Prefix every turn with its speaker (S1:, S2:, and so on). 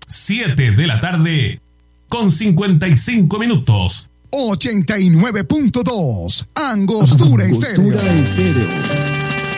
S1: 7 de la tarde, con 55 minutos.
S2: 89.2 Angostura Estéreo.